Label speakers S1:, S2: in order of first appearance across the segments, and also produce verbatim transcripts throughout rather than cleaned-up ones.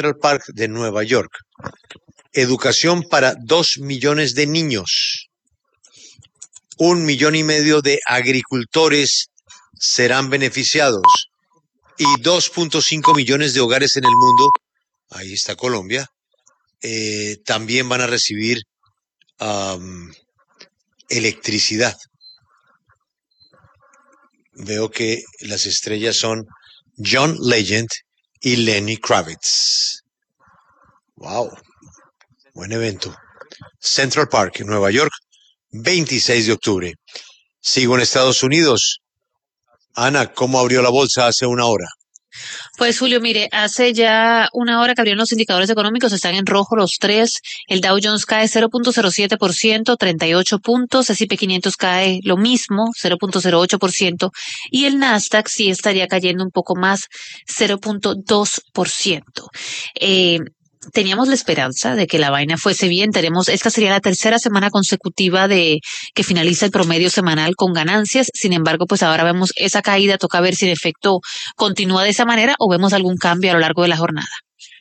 S1: Central Park de Nueva York. Educación para dos millones de niños. Un millón y medio de agricultores serán beneficiados. Y dos punto cinco millones de hogares en el mundo, ahí está Colombia, eh, también van a recibir um, electricidad. Veo que las estrellas son John Legend y Lenny Kravitz. Wow, buen evento. Central Park, en Nueva York, veintiséis de octubre. Sigo en Estados Unidos. Ana, ¿cómo abrió la bolsa hace una hora?
S2: Pues Julio, mire, hace ya una hora que abrieron los indicadores económicos, están en rojo los tres. El Dow Jones cae cero punto cero siete por ciento, treinta y ocho puntos. S y P quinientos cae lo mismo, cero punto cero ocho por ciento. Y el Nasdaq sí estaría cayendo un poco más, cero punto dos por ciento. Eh, Teníamos la esperanza de que la vaina fuese bien. Tenemos, esta sería la tercera semana consecutiva de que finaliza el promedio semanal con ganancias. Sin embargo, pues ahora vemos esa caída. Toca ver si en efecto continúa de esa manera o vemos algún cambio a lo largo de la jornada.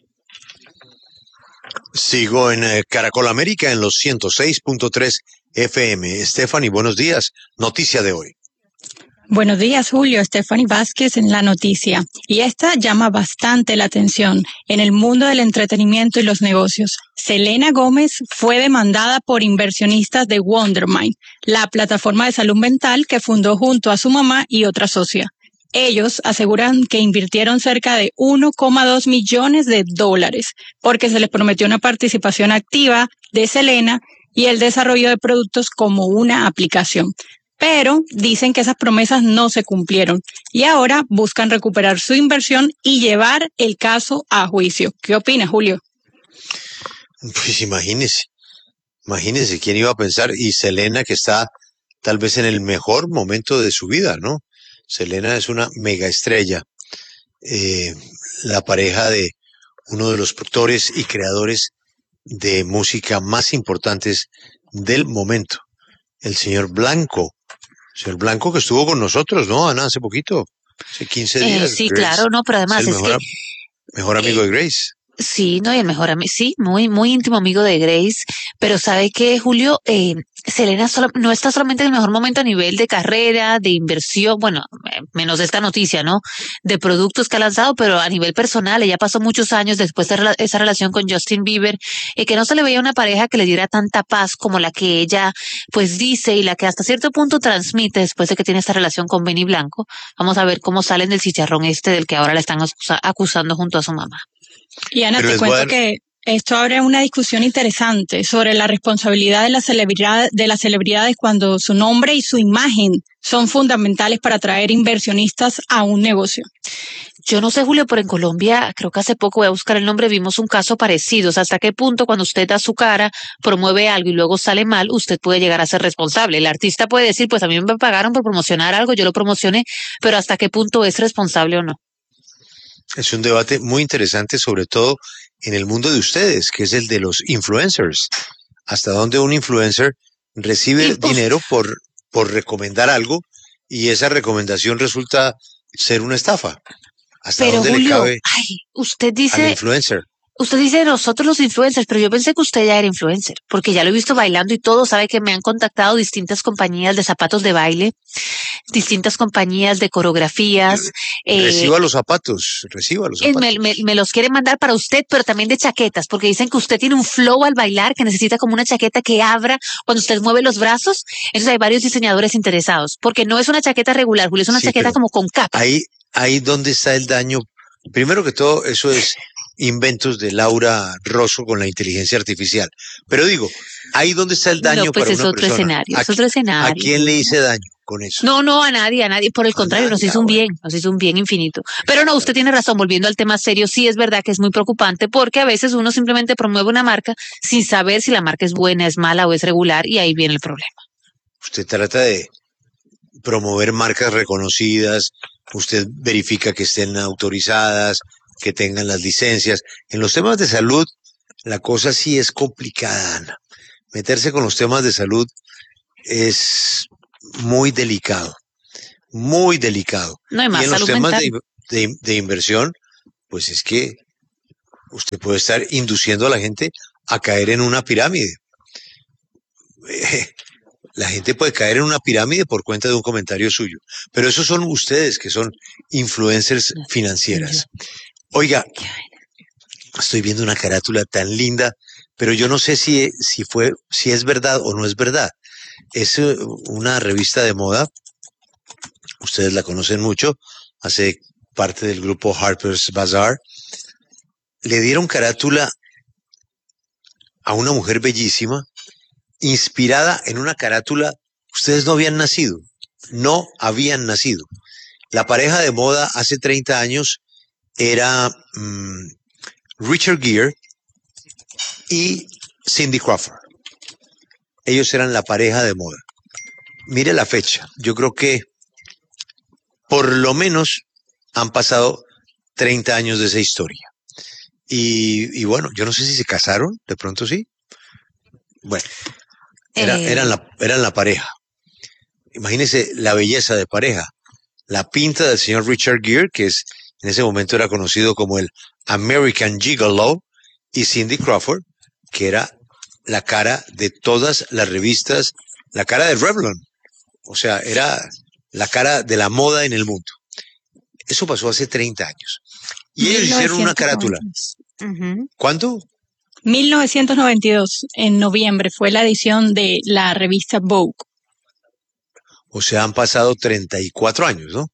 S1: Sigo en eh, Caracol América en los ciento seis punto tres F M. Stephanie, buenos días. Noticia de hoy.
S3: Buenos días, Julio. Stephanie Vázquez en la noticia. Y esta llama bastante la atención en el mundo del entretenimiento y los negocios. Selena Gómez fue demandada por inversionistas de Wondermind, la plataforma de salud mental que fundó junto a su mamá y otra socia. Ellos aseguran que invirtieron cerca de uno coma dos millones de dólares porque se les prometió una participación activa de Selena y el desarrollo de productos como una aplicación. Pero dicen que esas promesas no se cumplieron y ahora buscan recuperar su inversión y llevar el caso a juicio. ¿Qué opina, Julio?
S1: Pues imagínese, imagínese quién iba a pensar, y Selena, que está tal vez en el mejor momento de su vida, ¿no? Selena es una mega estrella, eh, la pareja de uno de los productores y creadores de música más importantes del momento, el señor Blanco. Señor Blanco, que estuvo con nosotros, ¿no, Ana? Hace poquito, hace quince días.
S2: Eh, sí,
S1: Grace.
S2: claro, no, pero además
S1: es el
S2: es
S1: mejor,
S2: que...
S1: mejor amigo
S2: eh,
S1: de Grace.
S2: Sí, no, y el mejor amigo, sí, muy, muy íntimo amigo de Grace, pero ¿sabe qué, Julio? Eh, Selena solo, no está solamente en el mejor momento a nivel de carrera, de inversión, bueno, eh, menos esta noticia, ¿no? De productos que ha lanzado, pero a nivel personal, ella pasó muchos años después de rela- esa relación con Justin Bieber, eh, que no se le veía una pareja que le diera tanta paz como la que ella, pues, dice y la que hasta cierto punto transmite después de que tiene esta relación con Benny Blanco. Vamos a ver cómo salen del chicharrón este del que ahora la están acusa- acusando junto a su mamá.
S3: Y Ana,
S1: Pero
S3: te
S1: les voy a
S3: cuento
S1: dar-
S3: que esto abre una discusión interesante sobre la responsabilidad de, la celebridad, de las celebridades cuando su nombre y su imagen son fundamentales para atraer inversionistas a un negocio.
S2: Yo no sé, Julio, pero en Colombia, creo que hace poco, voy a buscar el nombre, vimos un caso parecido. O sea, hasta qué punto cuando usted da su cara, promueve algo y luego sale mal, usted puede llegar a ser responsable. El artista puede decir, pues a mí me pagaron por promocionar algo, yo lo promocioné, pero hasta qué punto es responsable o no.
S1: Es un debate muy interesante, sobre todo en el mundo de ustedes, que es el de los influencers. Hasta dónde un influencer recibe
S2: Y, uf,
S1: dinero por, por recomendar algo y esa recomendación resulta ser una estafa. ¿Hasta
S2: pero
S1: dónde le
S2: Julio,
S1: cabe
S2: ay, usted
S1: al
S2: dice,
S1: influencer?
S2: usted dice nosotros los influencers, pero yo pensé que usted ya era influencer, porque ya lo he visto bailando y todo, sabe que me han contactado distintas compañías de zapatos de baile, distintas compañías de coreografías, eh,
S1: Reciba los zapatos, reciba los
S2: eh, me,
S1: zapatos.
S2: me, me los quiere mandar para usted, pero también de chaquetas, porque dicen que usted tiene un flow al bailar, que necesita como una chaqueta que abra cuando usted mueve los brazos. Entonces hay varios diseñadores interesados, porque no es una chaqueta regular, Julio, es una
S1: Sí,
S2: chaqueta
S1: pero
S2: como con capa.
S1: ahí, ahí donde está el daño. Primero que todo, eso es inventos de Laura Rosso con la inteligencia artificial. Pero digo, ahí donde está el
S2: No,
S1: daño
S2: pues
S1: para
S2: es
S1: una
S2: otro
S1: persona.
S2: escenario,
S1: ¿A,
S2: es otro
S1: a
S2: escenario,
S1: quién le
S2: Julio.
S1: hice daño con eso?
S2: No, no, a nadie, a nadie, por el
S1: A
S2: contrario, nos
S1: nadie.
S2: hizo
S1: Ah,
S2: un
S1: bueno.
S2: bien, nos hizo un bien infinito. Pero no, usted tiene razón, volviendo al tema serio, sí es verdad que es muy preocupante porque a veces uno simplemente promueve una marca sin saber si la marca es buena, es mala o es regular y ahí viene el problema.
S1: Usted trata de promover marcas reconocidas, usted verifica que estén autorizadas, que tengan las licencias. En los temas de salud, la cosa sí es complicada, Ana. Meterse con los temas de salud es muy delicado, muy delicado.
S2: No hay
S1: Y
S2: más
S1: en los
S2: salud
S1: temas
S2: mental.
S1: de, de, de inversión, pues es que usted puede estar induciendo a la gente a caer en una pirámide. Eh, La gente puede caer en una pirámide por cuenta de un comentario suyo. Pero esos son ustedes que son influencers financieras. Oiga, estoy viendo una carátula tan linda, pero yo no sé si, si fue, si es verdad o no es verdad. Es eh, una revista de moda, ustedes la conocen mucho, hace parte del grupo Harper's Bazaar. Le dieron carátula a una mujer bellísima, inspirada en una carátula. Ustedes no habían nacido, no habían nacido. La pareja de moda hace treinta años era mmm, Richard Gere y Cindy Crawford. Ellos eran la pareja de moda. Mire la fecha, yo creo que por lo menos han pasado treinta años de esa historia. Y, y bueno, yo no sé si se casaron, de pronto sí. Bueno, era,
S2: Eh,
S1: eran, la, eran la pareja. Imagínense la belleza de pareja. La pinta del señor Richard Gere, que es, en ese momento era conocido como el American Gigolo, y Cindy Crawford, que era la cara de todas las revistas, la cara de Revlon. O sea, era la cara de la moda en el mundo. Eso pasó hace treinta años. Y ellos hicieron una carátula.
S2: ujú.
S1: ¿Cuánto?
S3: mil novecientos noventa y dos, en noviembre, fue la edición de la revista Vogue.
S1: O sea, han pasado treinta y cuatro años, ¿no?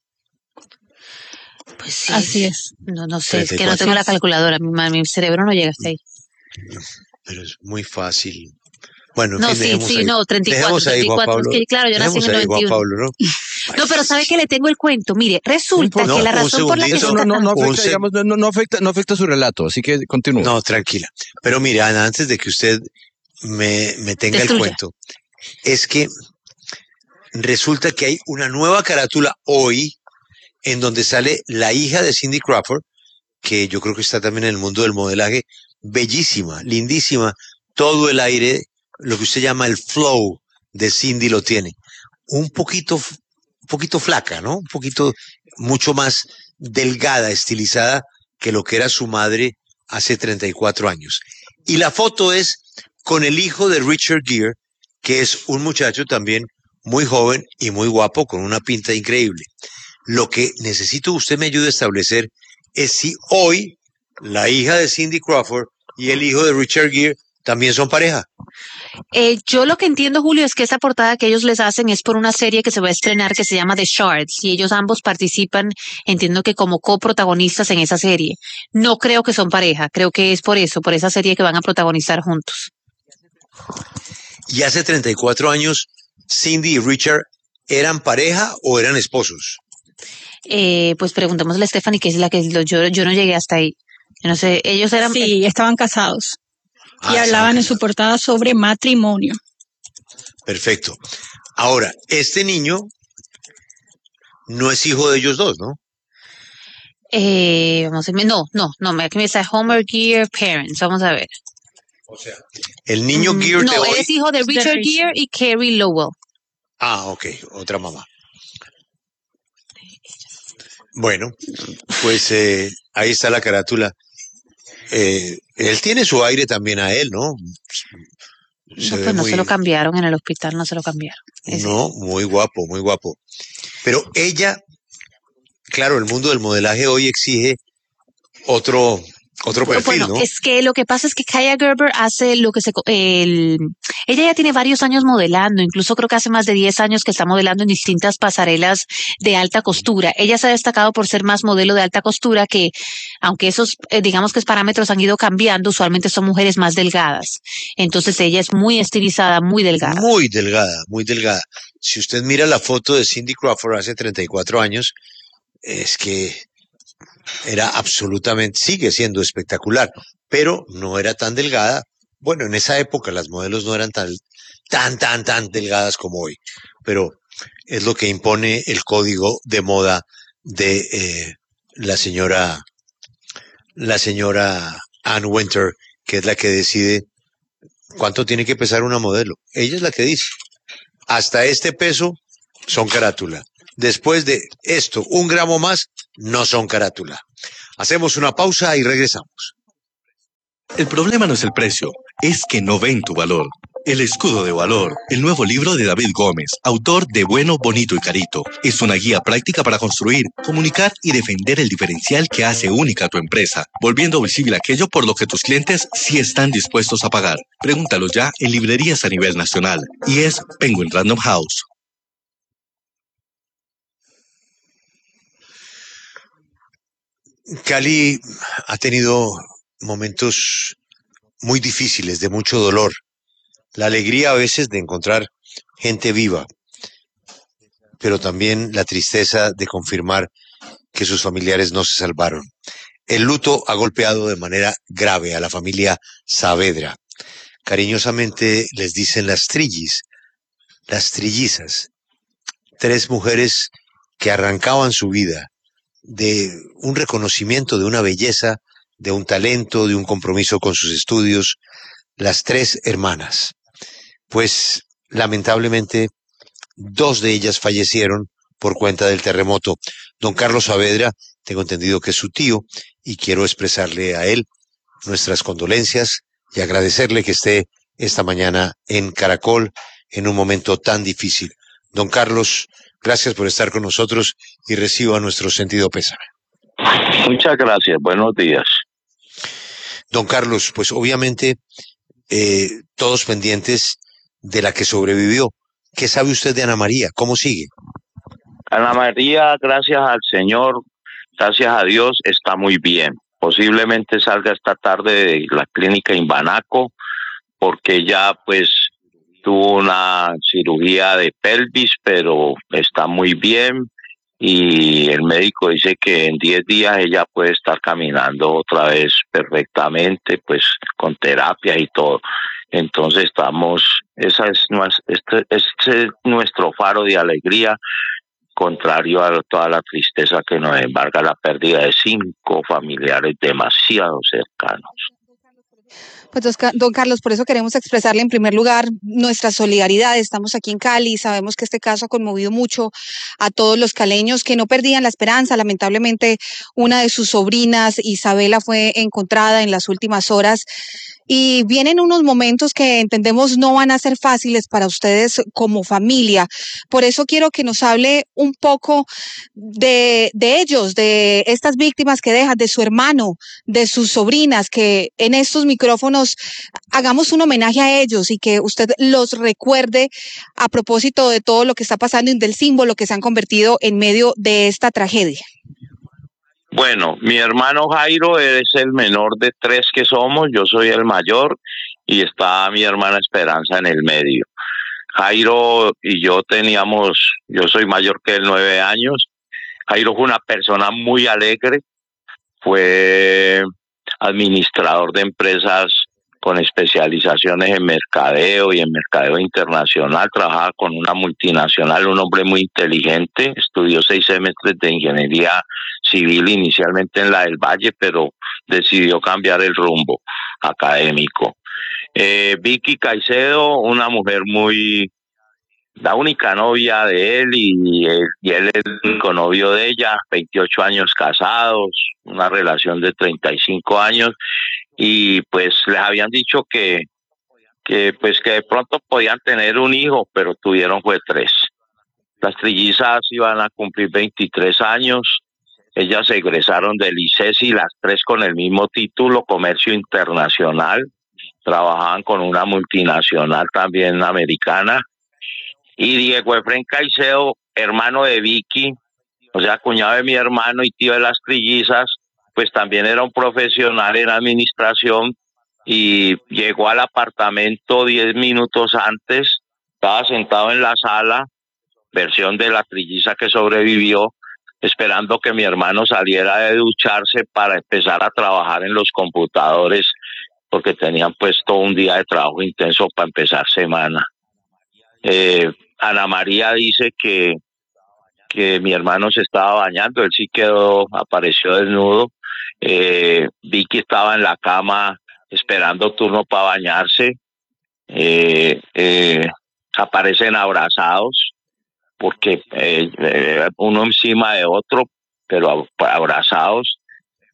S2: Pues sí.
S3: Así es.
S2: No, no sé, es que no
S1: treinta y cuatro.
S2: tengo la calculadora, mi, ma- mi cerebro no llega hasta ahí.
S1: Pero es muy fácil. Bueno, en
S2: No,
S1: fin,
S2: sí,
S1: dejemos
S2: sí,
S1: ahí.
S2: no, treinta y cuatro,
S1: Dejemos ahí, Juan
S2: treinta y cuatro.
S1: Pablo.
S2: Es que, claro, yo nací en
S1: Dejemos
S2: el
S1: ahí, Juan
S2: noventa y uno.
S1: Pablo, ¿no?
S2: No, pero ¿sabe qué? Le tengo el cuento. Mire, resulta
S4: importa.
S2: que la
S1: No, un
S2: razón por la que
S1: segundito.
S2: se
S4: No,
S2: está
S4: no, no, no
S1: Un
S4: afecta,
S1: seg-
S4: digamos, no, no, no afecta, no afecta su relato, así que continúe.
S1: No, tranquila. Pero mira, Ana, antes de que usted me, me tenga el
S2: Destruya.
S1: cuento, es que resulta que hay una nueva carátula hoy en donde sale la hija de Cindy Crawford, que yo creo que está también en el mundo del modelaje, bellísima, lindísima, todo el aire, lo que usted llama el flow de Cindy lo tiene. Un poquito, un poquito flaca, ¿no? Un poquito, mucho más delgada, estilizada que lo que era su madre hace treinta y cuatro años. Y la foto es con el hijo de Richard Gere, que es un muchacho también muy joven y muy guapo, con una pinta increíble. Lo que necesito que usted me ayude a establecer es si hoy la hija de Cindy Crawford y el hijo de Richard Gere también son pareja.
S2: Eh, yo lo que entiendo, Julio, es que esa portada que ellos les hacen es por una serie que se va a estrenar que se llama The Shards y ellos ambos participan, entiendo que como coprotagonistas en esa serie. No creo que son pareja, creo que es por eso, por esa serie que van a protagonizar juntos.
S1: Y hace treinta y cuatro años, Cindy y Richard ¿eran pareja o eran esposos?
S2: Eh, pues preguntémosle a Stephanie, que es la que lo- yo, yo no llegué hasta ahí. Yo no sé, ellos eran...
S3: Sí, estaban casados.
S1: Ah,
S3: Y hablaban en
S1: estaban
S3: su portada sobre matrimonio.
S1: casados. Perfecto. Ahora, este niño no es hijo de ellos dos, ¿no?
S2: Eh, vamos a ver, no, no, no, aquí me dice Homer Gear Parents, vamos a ver.
S1: O sea, el niño
S2: Mm,
S1: Gere de
S2: no,
S1: hoy.
S2: él es hijo de
S3: De
S2: Richard
S3: Richard.
S2: Gere y Carrie Lowell.
S1: Ah, ok, otra mamá. Bueno, pues eh, ahí está la carátula. Eh, él tiene su aire también a él, ¿no? Se
S2: No,
S1: ve
S2: pues no
S1: muy,
S2: se lo cambiaron en el hospital, no se lo cambiaron. Ese-
S1: no, muy guapo, muy guapo. Pero ella, claro, el mundo del modelaje hoy exige otro, otro perfil,
S2: Bueno,
S1: ¿no?
S2: es que lo que pasa es que Kaya Gerber hace lo que se... co- El, ella ya tiene varios años modelando, incluso creo que hace más de diez años que está modelando en distintas pasarelas de alta costura. Ella se ha destacado por ser más modelo de alta costura que, aunque esos, eh, digamos que esos parámetros han ido cambiando, usualmente son mujeres más delgadas. Entonces ella es muy estilizada, muy delgada.
S1: Muy delgada, muy delgada. Si usted mira la foto de Cindy Crawford hace treinta y cuatro años, es que era absolutamente, sigue siendo espectacular, pero no era tan delgada. Bueno, en esa época las modelos no eran tan, tan, tan, tan delgadas como hoy, pero es lo que impone el código de moda de eh, la señora, la señora Ann Winter, que es la que decide cuánto tiene que pesar una modelo. Ella es la que dice, hasta este peso son carátula. Después de esto, un gramo más, no son carátula. Hacemos una pausa y regresamos.
S5: El problema no es el precio, es que no ven tu valor. El escudo de valor, el nuevo libro de David Gómez, autor de Bueno, Bonito y Carito, es una guía práctica para construir, comunicar y defender el diferencial que hace única a tu empresa, volviendo visible aquello por lo que tus clientes sí están dispuestos a pagar. Pregúntalo ya en librerías a nivel nacional y es Penguin Random House.
S1: Cali ha tenido momentos muy difíciles, de mucho dolor. La alegría a veces de encontrar gente viva, pero también la tristeza de confirmar que sus familiares no se salvaron. El luto ha golpeado de manera grave a la familia Saavedra. Cariñosamente les dicen las trillis, las trillizas, tres mujeres que arrancaban su vida de un reconocimiento, de una belleza, de un talento, de un compromiso con sus estudios, las tres hermanas. Pues lamentablemente dos de ellas fallecieron por cuenta del terremoto. Don Carlos Saavedra, tengo entendido que es su tío y quiero expresarle a él nuestras condolencias y agradecerle que esté esta mañana en Caracol en un momento tan difícil. Don Carlos, gracias por estar con nosotros y reciba nuestro sentido pésame.
S6: Muchas gracias, buenos días.
S1: Don Carlos, pues obviamente eh, todos pendientes de la que sobrevivió. ¿Qué sabe usted de Ana María? ¿Cómo sigue?
S6: Ana María, gracias al Señor, gracias a Dios, está muy bien. Posiblemente salga esta tarde de la clínica Imbanaco, porque ya pues tuvo una cirugía de pelvis, pero está muy bien. Y el médico dice que en diez días ella puede estar caminando otra vez perfectamente, pues con terapia y todo. Entonces estamos, esa es, este, este es nuestro faro de alegría, contrario a toda la tristeza que nos embarga la pérdida de cinco familiares demasiado cercanos.
S7: Pues don Carlos, por eso queremos expresarle en primer lugar nuestra solidaridad. Estamos aquí en Cali, sabemos que este caso ha conmovido mucho a todos los caleños que no perdían la esperanza. Lamentablemente, una de sus sobrinas, Isabela, fue encontrada en las últimas horas. Y vienen unos momentos que entendemos no van a ser fáciles para ustedes como familia. Por eso quiero que nos hable un poco de, de ellos, de estas víctimas que deja, de su hermano, de sus sobrinas, que en estos micrófonos hagamos un homenaje a ellos y que usted los recuerde a propósito de todo lo que está pasando y del símbolo que se han convertido en medio de esta tragedia.
S6: Bueno, mi hermano Jairo es el menor de tres que somos, yo soy el mayor y está mi hermana Esperanza en el medio. Jairo y yo teníamos, yo soy mayor que él nueve años. Jairo fue una persona muy alegre, fue administrador de empresas con especializaciones en mercadeo y en mercadeo internacional, trabajaba con una multinacional, un hombre muy inteligente, estudió seis semestres de ingeniería civil inicialmente en la del Valle, pero decidió cambiar el rumbo académico. Eh, Vicky Caicedo, una mujer muy, la única novia de él y él, y él es el único novio de ella, veintiocho años casados, una relación de treinta y cinco años, y pues les habían dicho que, que pues que de pronto podían tener un hijo, pero tuvieron fue tres. Las trillizas iban a cumplir veintitrés años, ellas se egresaron del ICESI, las tres con el mismo título, Comercio Internacional, trabajaban con una multinacional también americana, y Diego Efren Caicedo, hermano de Vicky, o sea, cuñado de mi hermano y tío de las trillizas, pues también era un profesional en administración y llegó al apartamento diez minutos antes, estaba sentado en la sala, versión de la trilliza que sobrevivió, esperando que mi hermano saliera de ducharse para empezar a trabajar en los computadores, porque tenían pues todo un día de trabajo intenso para empezar semana. Eh, Ana María dice que, que mi hermano se estaba bañando, él sí quedó, apareció desnudo. Eh, Vicky estaba en la cama esperando turno para bañarse. Eh, eh, aparecen abrazados, porque eh, eh, uno encima de otro, pero abrazados.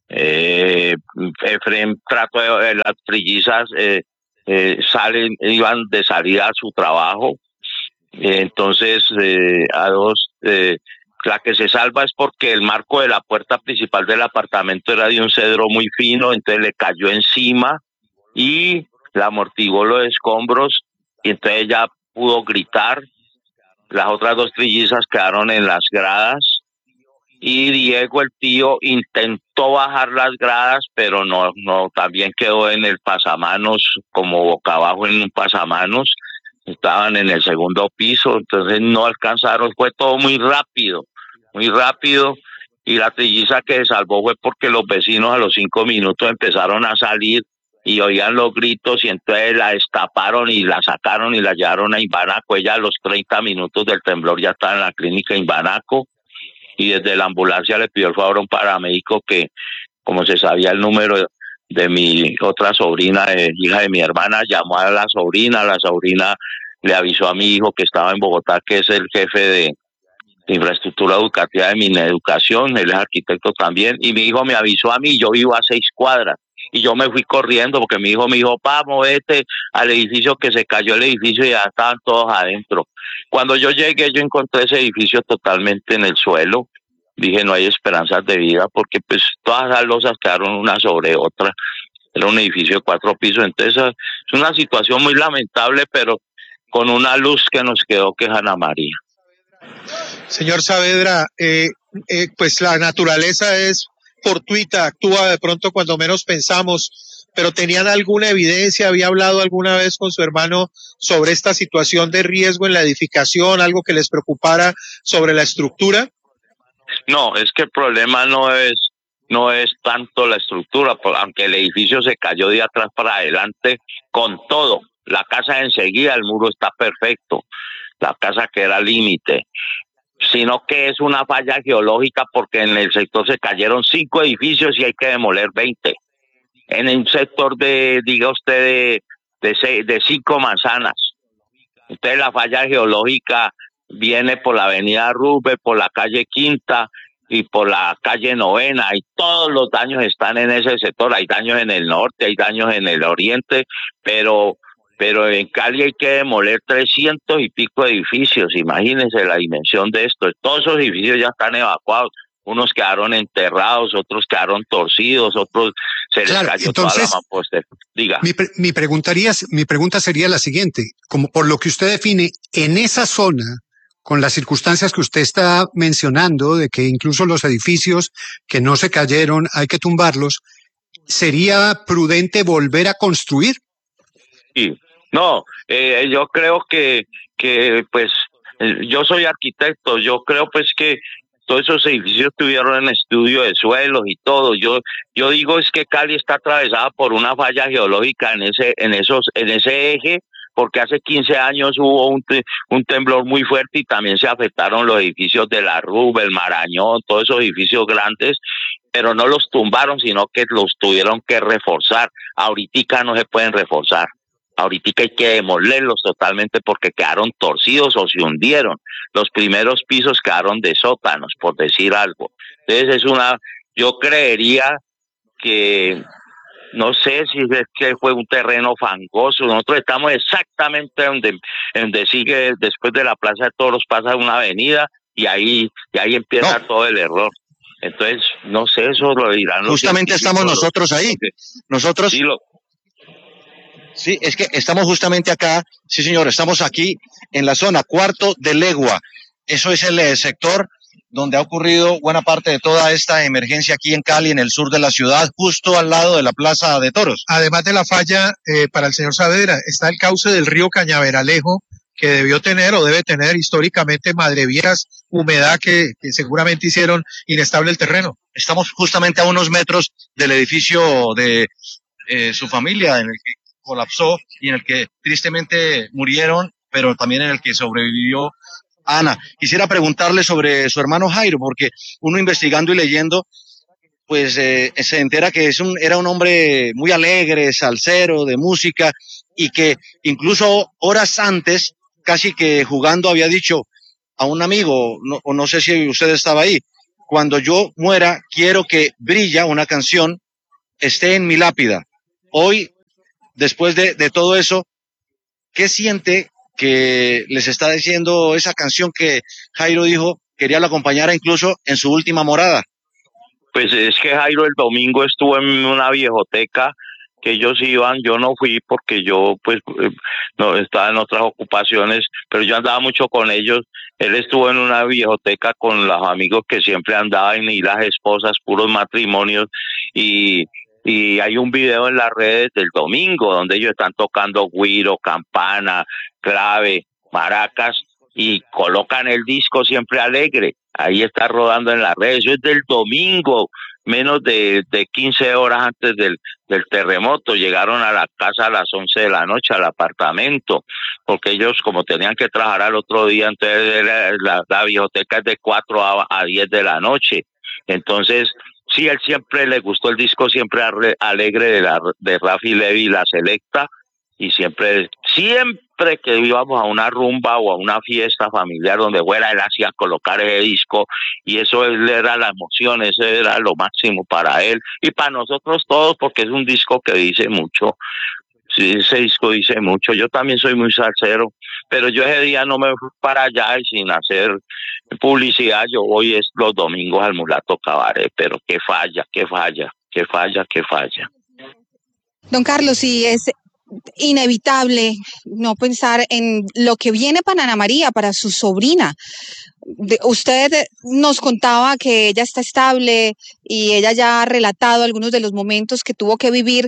S6: Eh, Efren trató de, las trillizas eh, eh, salen, iban de salida a su trabajo, eh, entonces eh, a dos, eh, la que se salva es porque el marco de la puerta principal del apartamento era de un cedro muy fino, entonces le cayó encima y la amortiguó los escombros y entonces ella pudo gritar. Las otras dos trillizas quedaron en las gradas y Diego, el tío, intentó bajar las gradas, pero no, no, también quedó en el pasamanos, como boca abajo en un pasamanos. Estaban en el segundo piso, entonces no alcanzaron, fue todo muy rápido, muy rápido, y la trilliza que se salvó fue porque los vecinos a los cinco minutos empezaron a salir y oían los gritos y entonces la destaparon y la sacaron y la llevaron a Imbanaco. Ella a los treinta minutos del temblor ya estaba en la clínica Imbanaco y desde la ambulancia le pidió el favor a un paramédico que, como se sabía el número de mi otra sobrina, eh, hija de mi hermana, llamó a la sobrina, la sobrina le avisó a mi hijo que estaba en Bogotá, que es el jefe de, de infraestructura educativa de Mineducación, él es arquitecto también, y mi hijo me avisó a mí, yo vivo a seis cuadras, y yo me fui corriendo porque mi hijo me dijo, pa, movete al edificio, que se cayó el edificio y ya estaban todos adentro. Cuando yo llegué, yo encontré ese edificio totalmente en el suelo. Dije, no hay esperanzas de vida porque pues todas las losas quedaron una sobre otra. Era un edificio de cuatro pisos. Entonces es una situación muy lamentable, pero con una luz que nos quedó, que es Ana María.
S8: Señor Saavedra, eh, eh, pues la naturaleza es fortuita, actúa de pronto cuando menos pensamos, pero ¿tenían alguna evidencia? ¿Había hablado alguna vez con su hermano sobre esta situación de riesgo en la edificación, algo que les preocupara sobre la estructura?
S6: No, es que el problema no es no es tanto la estructura, aunque el edificio se cayó de atrás para adelante con todo. La casa enseguida, el muro está perfecto, la casa que era límite, sino que es una falla geológica porque en el sector se cayeron cinco edificios y hay que demoler veinte. En un sector de, diga usted, de, de, seis, de cinco manzanas. Entonces la falla geológica viene por la avenida Rube, por la calle Quinta y por la calle Novena, y todos los daños están en ese sector. Hay daños en el norte, hay daños en el oriente, pero pero en Cali hay que demoler trescientos y pico edificios. Imagínense la dimensión de esto. Todos esos edificios ya están evacuados. Unos quedaron enterrados, otros quedaron torcidos, otros se les
S9: claro,
S6: cayó
S9: entonces,
S6: toda la mamposte. Diga.
S9: Mi, pre mi, preguntaría, mi pregunta sería la siguiente. Como por lo que usted define, en esa zona, con las circunstancias que usted está mencionando, de que incluso los edificios que no se cayeron hay que tumbarlos, ¿sería prudente volver a construir?
S6: Sí. No, eh, yo creo que, que pues, eh, yo soy arquitecto, yo creo pues que todos esos edificios tuvieron en estudio de suelos y todo. Yo, yo digo es que Cali está atravesada por una falla geológica en ese, en esos, en ese eje, porque hace quince años hubo un, te, un temblor muy fuerte y también se afectaron los edificios de la Rube, el Marañón, todos esos edificios grandes, pero no los tumbaron, sino que los tuvieron que reforzar. Ahorita no se pueden reforzar. Ahorita hay que demolerlos totalmente porque quedaron torcidos o se hundieron. Los primeros pisos quedaron de sótanos, por decir algo. Entonces es una, yo creería que, no sé si es que fue un terreno fangoso. Nosotros estamos exactamente donde, donde sigue, después de la Plaza de Toros pasa una avenida y ahí, y ahí empieza no. todo el error. Entonces, no sé, eso lo dirán.
S10: Justamente estamos nosotros ahí. Nosotros...
S6: Sí, lo,
S10: Sí, es que estamos justamente acá, sí señor, estamos aquí en la zona Cuarto de Legua. Eso es el eh, sector donde ha ocurrido buena parte de toda esta emergencia aquí en Cali, en el sur de la ciudad, justo al lado de la Plaza de Toros.
S8: Además de la falla, eh, para el señor Saavedra, está el cauce del río Cañaveralejo, que debió tener o debe tener históricamente madreviejas, humedad que, que seguramente hicieron inestable el terreno.
S10: Estamos justamente a unos metros del edificio de eh, su familia, en el que colapsó y en el que tristemente murieron, pero también en el que sobrevivió Ana. Quisiera preguntarle sobre su hermano Jairo, porque uno investigando y leyendo, pues eh, se entera que es un, era un hombre muy alegre, salsero, de música, y que incluso horas antes, casi que jugando, había dicho a un amigo, no, o no sé si usted estaba ahí, cuando yo muera, quiero que Brilla, una canción, esté en mi lápida. Hoy, después de, de todo eso, ¿qué siente que les está diciendo esa canción que Jairo dijo quería lo acompañara incluso en su última morada?
S6: Pues es que Jairo el domingo estuvo en una viejoteca que ellos iban, yo no fui porque yo pues eh, no estaba en otras ocupaciones, pero yo andaba mucho con ellos. Él estuvo en una viejoteca con los amigos que siempre andaban y las esposas, puros matrimonios, y y hay un video en las redes del domingo donde ellos están tocando güiro, campana, clave, maracas y colocan el disco Siempre Alegre. Ahí está rodando en las redes. Eso es del domingo, menos de, de quince horas antes del, del terremoto. Llegaron a la casa a las once de la noche, al apartamento, porque ellos como tenían que trabajar al otro día, entonces la, la, la biblioteca es de cuatro a, a diez de la noche. Entonces, sí, él siempre le gustó el disco Siempre Alegre de, la, de Rafi Levy, La Selecta, y siempre, siempre que íbamos a una rumba o a una fiesta familiar donde fuera, él hacía colocar ese disco, y eso era la emoción, eso era lo máximo para él y para nosotros todos, porque es un disco que dice mucho. Sí, ese disco dice mucho. Yo también soy muy salsero, pero yo ese día no me fui para allá y sin hacer publicidad, yo voy es los domingos al Mulato Cabaret, pero que falla, que falla, que falla, que falla.
S7: Don Carlos, sí, es inevitable no pensar en lo que viene para Ana María, para su sobrina. De, usted nos contaba que ella está estable y ella ya ha relatado algunos de los momentos que tuvo que vivir,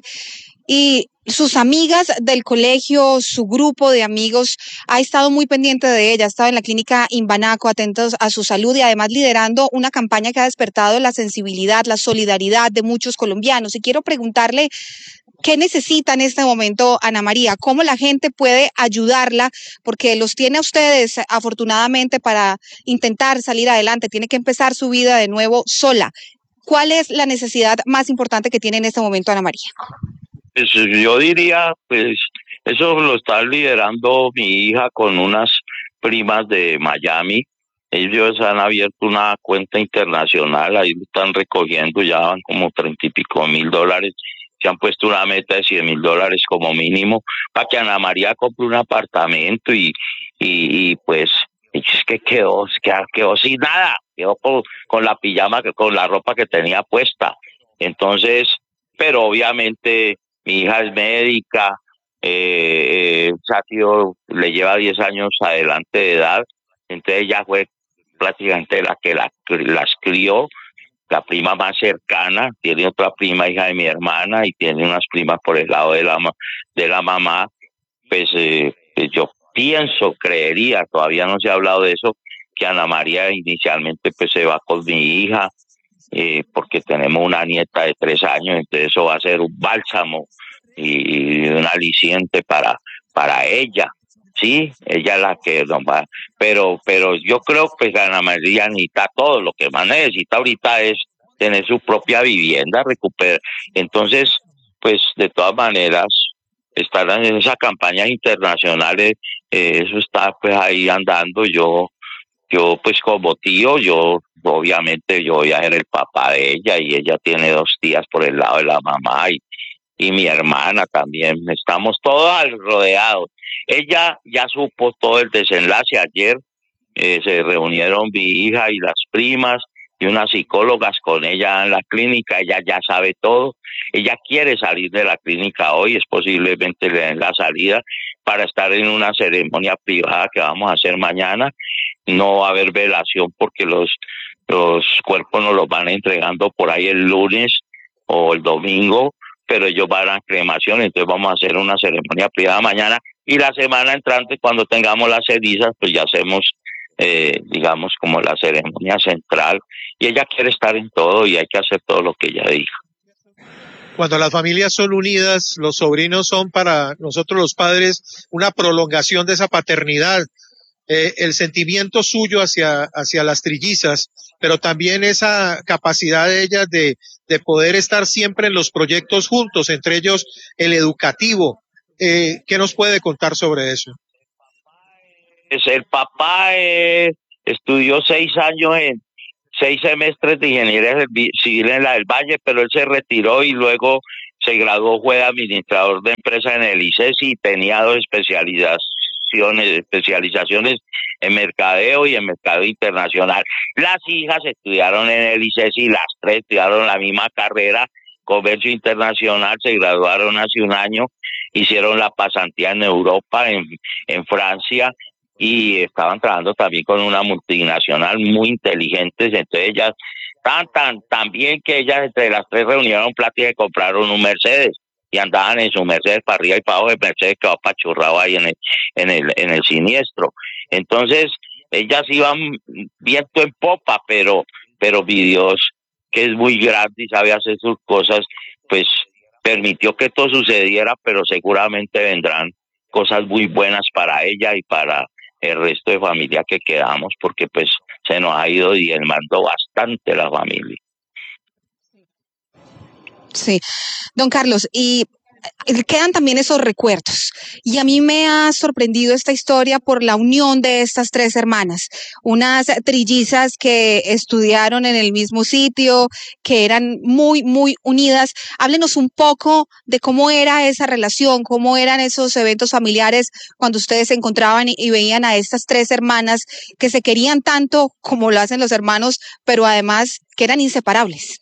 S7: y sus amigas del colegio, su grupo de amigos ha estado muy pendiente de ella, ha estado en la clínica Imbanaco, atentos a su salud y además liderando una campaña que ha despertado la sensibilidad, la solidaridad de muchos colombianos. Y quiero preguntarle, ¿qué necesita en este momento Ana María? ¿Cómo la gente puede ayudarla? Porque los tiene a ustedes, afortunadamente, para intentar salir adelante. Tiene que empezar su vida de nuevo sola. ¿Cuál es la necesidad más importante que tiene en este momento Ana María?
S6: Pues yo diría, pues eso lo está liderando mi hija con unas primas de Miami. Ellos han abierto una cuenta internacional, ahí lo están recogiendo, ya van como treinta y pico mil dólares. Se han puesto una meta de cien mil dólares como mínimo para que Ana María compre un apartamento y, y, y pues es que quedó, quedó sin nada, quedó con, con la pijama, con la ropa que tenía puesta. Entonces, pero obviamente mi hija es médica, eh, eh, Satio le lleva diez años adelante de edad, entonces ella fue prácticamente la que la, las crió, la prima más cercana. Tiene otra prima, hija de mi hermana, y tiene unas primas por el lado de la, de la mamá. Pues eh, yo pienso, creería, todavía no se ha hablado de eso, que Ana María inicialmente pues se va con mi hija, eh, porque tenemos una nieta de tres años, entonces eso va a ser un bálsamo y un aliciente para, para ella. Sí, ella es la que nos va, pero, pero yo creo que Ana María necesita todo. Lo que más necesita ahorita es tener su propia vivienda, recuperar. Entonces, pues de todas maneras, estar en esas campañas internacionales, eh, eso está pues ahí andando. Yo, yo pues como tío, yo obviamente yo voy a ser el papá de ella, y ella tiene dos tías por el lado de la mamá, y y mi hermana también, estamos todos rodeados. Ella ya supo todo el desenlace ayer, eh, se reunieron mi hija y las primas y unas psicólogas con ella en la clínica. Ella ya sabe todo, ella quiere salir de la clínica hoy, es posiblemente le den la salida para estar en una ceremonia privada que vamos a hacer mañana. No va a haber velación porque los, los cuerpos nos los van entregando por ahí el lunes o el domingo, pero ellos van a cremación, entonces vamos a hacer una ceremonia privada mañana, y la semana entrante, cuando tengamos las cenizas, pues ya hacemos, eh, digamos, como la ceremonia central, y ella quiere estar en todo y hay que hacer todo lo que ella diga.
S8: Cuando las familias son unidas, los sobrinos son para nosotros los padres una prolongación de esa paternidad. Eh, el sentimiento suyo hacia, hacia las trillizas, pero también esa capacidad de ellas de, de poder estar siempre en los proyectos juntos, entre ellos el educativo. Eh, ¿Qué nos puede contar sobre eso?
S6: Pues el papá eh, estudió seis años en seis semestres de ingeniería civil en la del Valle, pero él se retiró y luego se graduó, fue administrador de empresa en el I C E S y tenía dos especializaciones, especializaciones en mercadeo y en mercado internacional. Las hijas estudiaron en el I C E S y las tres estudiaron la misma carrera, comercio internacional, se graduaron hace un año, hicieron la pasantía en Europa, en, en Francia, y estaban trabajando también con una multinacional muy inteligentes. Entonces ellas tan tan tan bien que ellas entre las tres reunieron plata y compraron un Mercedes y andaban en su Mercedes para arriba y para abajo. El Mercedes quedó apachurrado ahí en el en el en el siniestro. Entonces ellas iban viento en popa, pero pero mi Dios, que es muy grande y sabe hacer sus cosas, pues permitió que esto sucediera, pero seguramente vendrán cosas muy buenas para ella y para el resto de familia que quedamos, porque pues se nos ha ido diezmando bastante la familia.
S7: Sí, don Carlos, y quedan también esos recuerdos. Y a mí me ha sorprendido esta historia por la unión de estas tres hermanas, unas trillizas que estudiaron en el mismo sitio, que eran muy, muy unidas. Háblenos un poco de cómo era esa relación, cómo eran esos eventos familiares cuando ustedes se encontraban y, y veían a estas tres hermanas que se querían tanto como lo hacen los hermanos, pero además que eran inseparables.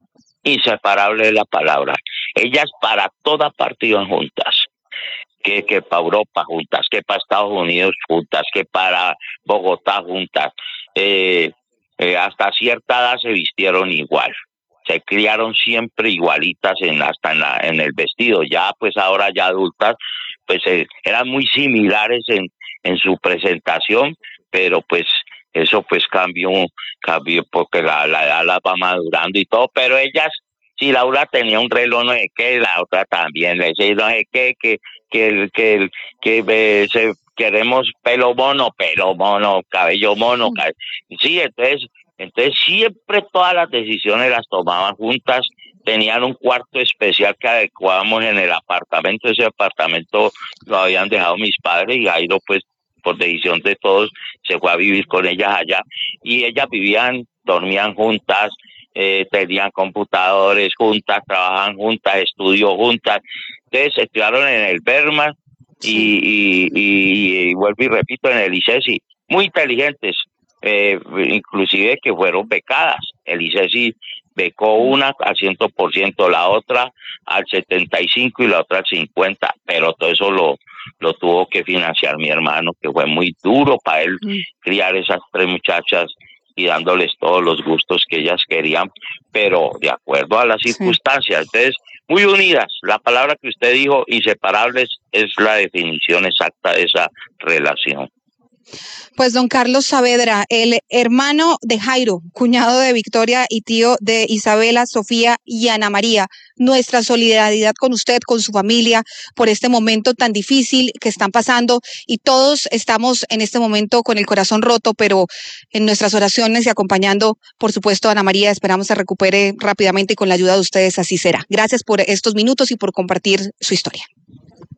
S6: Inseparable es la palabra. Ellas para toda parte iban juntas, que, que para Europa juntas, que para Estados Unidos juntas, que para Bogotá juntas. Eh, eh, hasta cierta edad se vistieron igual, se criaron siempre igualitas en hasta en, la, en el vestido. Ya pues ahora ya adultas, pues eh, eran muy similares en, en su presentación, pero pues eso pues cambió, cambió porque la, la edad la va madurando y todo, pero ellas, si Laura tenía un reloj no sé qué, la otra también, le decía no sé qué, que, que, que, que, que eh, se, queremos pelo mono, pelo mono, cabello mono, cabello. Sí, entonces, entonces siempre todas las decisiones las tomaban juntas, tenían un cuarto especial que adecuábamos en el apartamento, ese apartamento lo habían dejado mis padres y Jairo pues por decisión de todos, se fue a vivir con ellas allá, y ellas vivían, dormían juntas, eh, tenían computadores juntas, trabajaban juntas, estudió juntas. Entonces estudiaron en el Berman y, y, y, y vuelvo y repito, en el I C E S, muy inteligentes, eh, inclusive que fueron becadas. El I C E S becó una al cien por ciento, la otra al setenta y cinco por ciento y la otra al cincuenta por ciento, pero todo eso lo lo tuvo que financiar mi hermano, que fue muy duro para él mm. criar esas tres muchachas y dándoles todos los gustos que ellas querían, pero de acuerdo a las circunstancias. Sí. Entonces, muy unidas. La palabra que usted dijo, inseparables, es la definición exacta de esa relación.
S7: Pues don Carlos Saavedra, el hermano de Jairo, cuñado de Victoria y tío de Isabela, Sofía y Ana María, nuestra solidaridad con usted, con su familia, por este momento tan difícil que están pasando, y todos estamos en este momento con el corazón roto, pero en nuestras oraciones y acompañando, por supuesto, a Ana María. Esperamos se recupere rápidamente y con la ayuda de ustedes así será. Gracias por estos minutos y por compartir su historia.